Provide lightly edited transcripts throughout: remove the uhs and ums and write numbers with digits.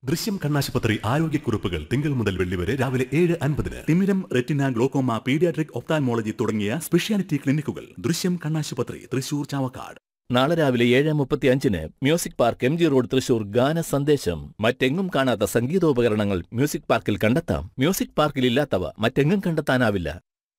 ദൃശ്യം കണ്ണാശുപത്രി ആരോഗ്യക്കുറിപ്പുകൾ തിങ്കൾ മുതൽ വെള്ളി വരെ രാവിലെ 7:50. തിമിരം, റെറ്റിന, ഗ്ലോക്കോമ, പീഡിയാട്രിക്, ഒപ്താൽമോളജി തുടങ്ങിയ സ്പെഷ്യാലിറ്റി ക്ലിനിക്കുകൾ ദൃശ്യം കണ്ണാശുപത്രി, തൃശൂർ ചാവക്കാട്. നാളെ രാവിലെ 7:35 music park MG road Thrissur ഗാന സന്ദേശം. മറ്റെങ്ങും കാണാത്ത സംഗീതോപകരണങ്ങൾ മ്യൂസിക് പാർക്കിൽ കണ്ടെത്താം. മ്യൂസിക് പാർക്കിൽ ഇല്ലാത്തവ മറ്റെങ്ങും കണ്ടെത്താനാവില്ല.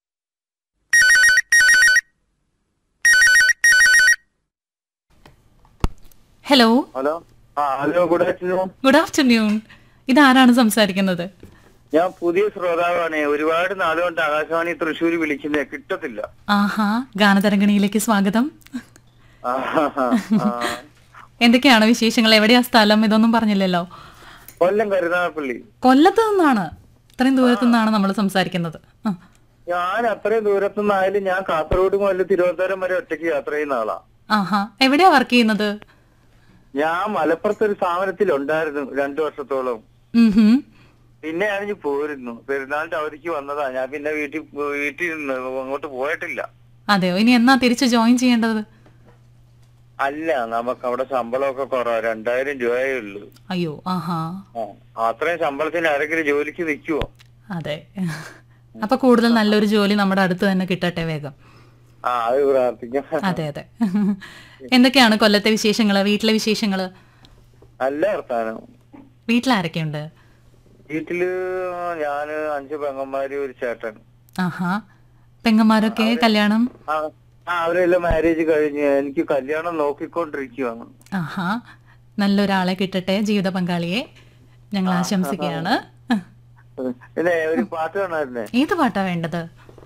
Hello. Hello, good afternoon. Good afternoon. ഇതാരാണ് സംസാരിക്കുന്നത്? ഞാൻ പുതിയ ശ്രോതാവാണ്. ഒരുപാട് നാളുകൊണ്ട് ആകാശവാണി തൃശ്ശൂർ വിളിക്കുന്നത് കിട്ടത്തില്ല. ആഹാ, ഗാനതരംഗണിയിലേക്ക് സ്വാഗതം. ആഹാ. എന്തൊക്കെയാണ് വിശേഷങ്ങൾ? എവിടെയാ സ്ഥലം? ഇതൊന്നും പറഞ്ഞില്ലല്ലോ. കൊല്ലം കരുനാഗപ്പള്ളി. കൊല്ലത്ത് നിന്നാണ്? ഇത്രയും ദൂരത്തു നിന്നാണ് നമ്മൾ സംസാരിക്കുന്നത്. ഞാൻ അത്രയും ദൂരത്തുനിന്നായാലും ഞാൻ കാസർഗോഡ് മുതൽ തിരുവനന്തപുരം വരെ ഒറ്റയ്ക്ക് യാത്ര ചെയ്യുന്ന ആളാ. ആഹാ, എവിടെയാ വർക്ക് ചെയ്യുന്നത്? ഞാൻ മലപ്പുറത്ത് ഒരു സ്ഥാപനത്തിൽ ഉണ്ടായിരുന്നു 2 വർഷത്തോളം. പിന്നെ ഞാൻ പോരുന്നു. പെരുന്നാളിന്റെ അവധിക്ക് വന്നതാ. ഞാൻ പിന്നെ വീട്ടിൽ നിന്ന് അങ്ങോട്ട് പോയിട്ടില്ല. അതെയോ? ഇനി എന്നാ തിരിച്ച് ജോയിൻ ചെയ്യേണ്ടത്? അല്ല, നമുക്ക് അവിടെ ശമ്പളമൊക്കെ കുറവാ. 2000 രൂപയേ ഉള്ളൂ. അയ്യോ. ആഹാ. അത്രയും ശമ്പളത്തിന് ആരെങ്കിലും ജോലിക്ക് നിൽക്കുവോ? അതെ. അപ്പൊ കൂടുതൽ നല്ലൊരു ജോലി നമ്മുടെ അടുത്ത് തന്നെ കിട്ടട്ടെ വേഗം. അത് പ്രാർത്ഥിക്കാം. അതെ അതെ. എന്തൊക്കെയാണ് കൊല്ലത്തെ വിശേഷങ്ങള്, വീട്ടിലെ വിശേഷങ്ങള്? നല്ല വർത്താനം. വീട്ടിലാരൊക്കെയുണ്ട്? വീട്ടില് ഞാന് 5 പെങ്ങന്മാര്, ഒരു ചേട്ടൻ. ആഹാ. പെങ്ങന്മാരൊക്കെ കല്യാണം? അവരെല്ലാം മാരേജ് കഴിഞ്ഞ് എനിക്ക് കല്യാണം നോക്കിക്കൊണ്ടിരിക്കുവാണ്. ആഹാ. നല്ലൊരാളെ കിട്ടട്ടെ, ജീവിത പങ്കാളിയെ ഞങ്ങൾ ആശംസിക്കുകയാണ്. പിന്നെ ഒരു പാട്ട് കാണാറുണ്ടേ. ഏത് പാട്ടാ വേണ്ടത്?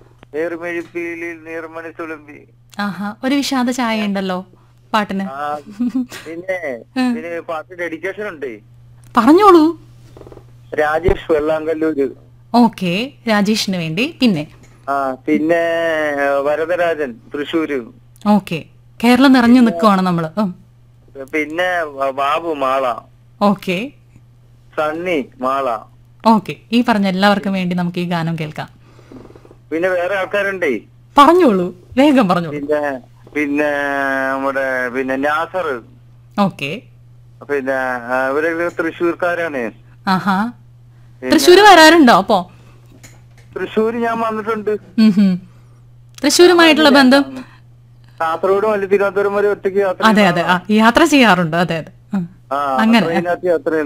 നീർമണി തുളുമ്പി. ആഹാ. ഒരു വിഷാദ ചായ ഉണ്ടല്ലോ പാട്ടിന്. പിന്നെ പാട്ട് ഡെഡിക്കേഷൻ ഉണ്ട്. പറഞ്ഞോളൂ. രാജേഷ് വെള്ളാങ്കല്ലൂര്. ഓക്കെ, രാജേഷിന് വേണ്ടി. പിന്നെ വരദരാജൻ തൃശ്ശൂര്. ഓക്കെ. കേരളം നിറഞ്ഞു നിൽക്കുവാണ് നമ്മള്. പിന്നെ ബാബു മാള. ഓക്കെ. സണ്ണി മാള. ഓക്കെ. ഈ പറഞ്ഞ എല്ലാവർക്കും വേണ്ടി നമുക്ക് ഈ ഗാനം കേൾക്കാം. പിന്നെ വേറെ ആൾക്കാരുണ്ടേ. പറഞ്ഞോളൂ, വേഗം പറഞ്ഞോളൂ. പിന്നെ നമ്മുടെ നാസർ. ഓക്കെ. പിന്നെ ഇവരൊക്കെ തൃശ്ശൂർക്കാരാണ്. ആഹാ. തൃശ്ശൂര് വരാറുണ്ടോ? അപ്പോ തൃശ്ശൂര് ഞാൻ വന്നിട്ടുണ്ട്. തൃശ്ശൂരുമായിട്ടുള്ള ബന്ധം? കാസർഗോഡ് വല്ല തിരുവനന്തപുരം വരെ ഒറ്റയ്ക്ക് യാത്ര. അതെ അതെ, യാത്ര ചെയ്യാറുണ്ട്. അതെ അതെ. അങ്ങനെ യാത്ര